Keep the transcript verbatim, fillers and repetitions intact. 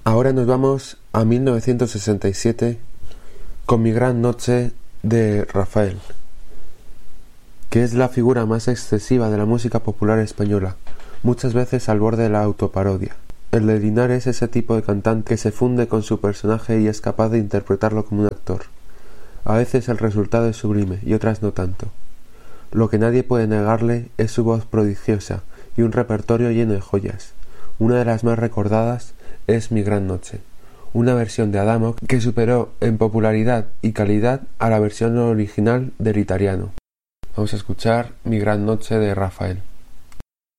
Ahora nos vamos a mil novecientos sesenta y siete con Mi gran noche de Rafael, que es la figura más excesiva de la música popular española, muchas veces al borde de la autoparodia. El de Linares es ese tipo de cantante que se funde con su personaje y es capaz de interpretarlo como un actor. A veces el resultado es sublime y otras no tanto. Lo que nadie puede negarle es su voz prodigiosa y un repertorio lleno de joyas. Una de las más recordadas es Mi gran noche, una versión de Adamo que superó en popularidad y calidad a la versión original del italiano. Vamos a escuchar Mi gran noche de Rafael.